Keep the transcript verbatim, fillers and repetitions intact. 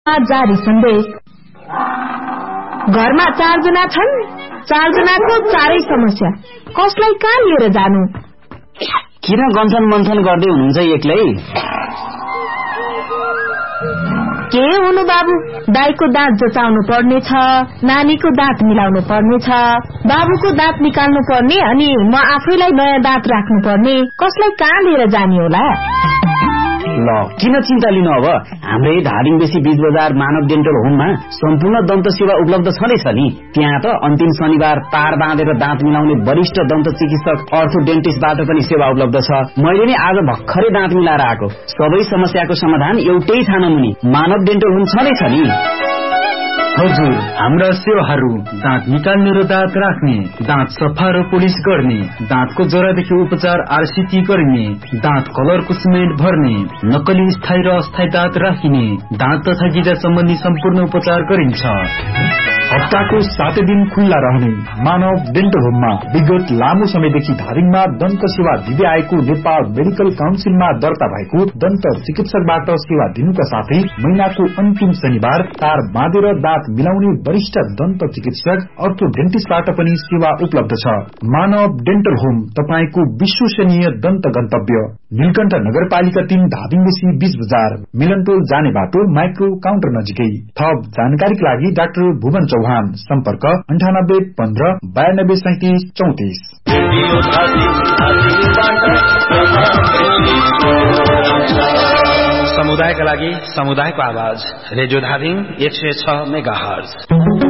जारी सन्देश। घरमा चारजना छन्, चारजनाको चारै समस्या, कसलाई कहाँ लिएर जानु? किन गन्थन मन्थन गर्दै हुनुहुन्छ एक्लै? के हुनु बाबु, दाईको दाँत जचाउनु पर्ने छ, नानीको दाँत मिलाउनु पर्ने छ, बाबुको दाँत निकाल्नु पर्ने, अनि म आफैलाई नयाँ दाँत राख्नु पर्ने, कसलाई कहाँ लिएर जाने होला? ल किन चिन्ता लिनु, अब हाम्रै धादिङ बेसी बीज बजार मानव डेन्टल होममा सम्पूर्ण दन्त सेवा उपलब्ध छँदैछ नि। त्यहाँ त अन्तिम शनिबार तार बाँधेर दाँत मिलाउने वरिष्ठ दन्त चिकित्सक अर्थो डेन्टिस्टबाट पनि सेवा उपलब्ध छ। मैले नि आज भर्खरै दाँत मिलाएर आएको। सबै समस्याको समाधान एउटै छाना मुनि मानव डेन्टल होम छँदैछ नि। हजुर, हाम्रा सेवाहरू दाँत निकाल्ने र दाँत राख्ने, दाँत सफा र पोलिस गर्ने, दाँतको जरादेखि उपचार आरसीटी गर्ने, दाँत कलरको सिमेन्ट भर्ने, नक्कली स्थायी र अस्थायी दाँत राखिने, दाँत तथा गिजा सम्बन्धी सम्पूर्ण उपचार गरिन्छ। हप्ताको सातै दिन खुल्ला रहने मानव डेन्टल होममा विगत लामो समयदेखि धादिङमा दन्त सेवा दिँदै आएको नेपाल मेडिकल काउन्सिलमा दर्ता भएको दन्त चिकित्सकबाट सेवा दिनुका साथै महिनाको अन्तिम शनिबार तार बाँधेर दाँत मिलाउने वरिष्ठ दन्त चिकित्सक अर्थो डेन्टिस्टबाट पनि सेवा उपलब्ध छ। मानव डेन्टल होम तपाईको विश्वसनीय दन्त गन्तव्य, नीलकण्ठ नगरपालिका तीन धादिङ बेसी बीज बजार, मिलनटोल जाने बाटो, माइक्रो काउन्टर नजिकै। थप जानकारीका लागि डाक्टर भुवन चौहान, सम्पर्क अन्ठानब्बे पन्ध्र बयानब्बे सैतिस चौतिस। समुदायका लागि समुदायको आवाज, रेडियो धादिङ एक सय छ मेगा हर्ज।